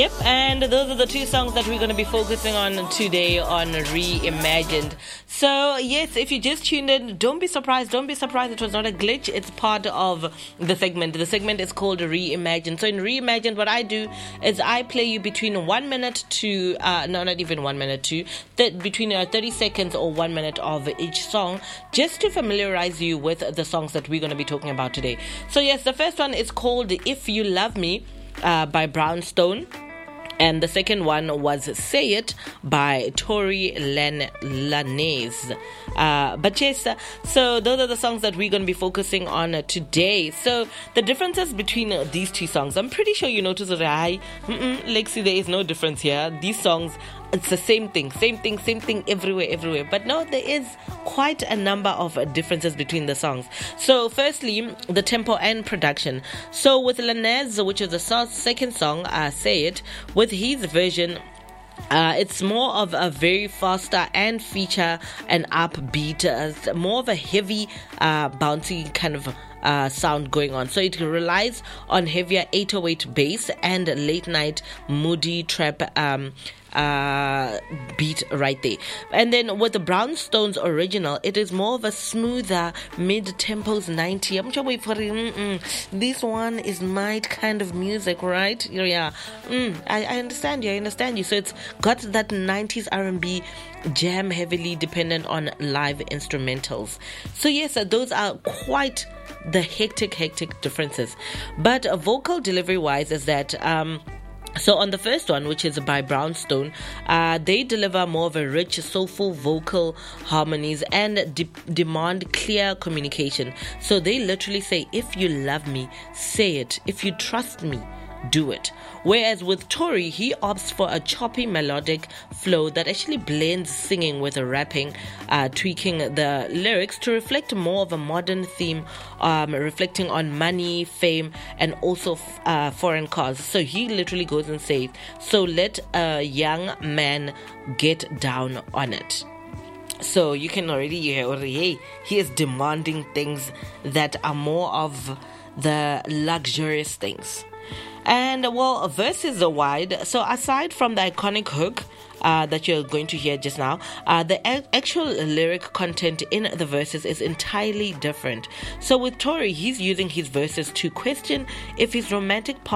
Yep, and those are the two songs that we're going to be focusing on today on Reimagined. So, yes, if you just tuned in, don't be surprised. Don't be surprised. It was not a glitch. It's part of the segment. The segment is called Reimagined. So, in Reimagined, what I do is I play you between 1 minute to, no, not even 1 minute to, between 30 seconds or 1 minute of each song, just to familiarize you with the songs that we're going to be talking about today. So, yes, the first one is called If You Love Me by Brownstone. And the second one was Say It by Tory Lanez. But yes, so those are the songs that we're going to be focusing on today. So the differences between these two songs, I'm pretty sure you notice that Lexi, there is no difference here. These songs, it's the same thing everywhere. But no, there is quite a number of differences between the songs. So firstly, the tempo and production. So with Lanez, which is the second song, Say It, with his version, it's more of a very faster and feature an upbeat, more of a heavy, bouncy kind of sound going on. So it relies on heavier 808 bass and late night moody trap beat right there. And then with the Brownstones original, it is more of a smoother mid-tempos 90. I'm sure wait for this one is my kind of music, right? Yeah. I understand you. So it's got that 90s R&B jam, heavily dependent on live instrumentals. So yes, those are quite the hectic differences. But vocal delivery wise is that so on the first one, which is by Brownstone, they deliver more of a rich, soulful vocal harmonies and demand clear communication. So they literally say, if you love me, say it. If you trust me, do it. Whereas with Tory, he opts for a choppy melodic flow that actually blends singing with rapping, tweaking the lyrics to reflect more of a modern theme, reflecting on money, fame, and also foreign cars. So he literally goes and says, so let a young man get down on it. So you can already hear, hey, he is demanding things that are more of the luxurious things. And well, verses are wide. So aside from the iconic hook that you're going to hear just now, the actual lyric content in the verses is entirely different. So with Tory, he's using his verses to question if his romantic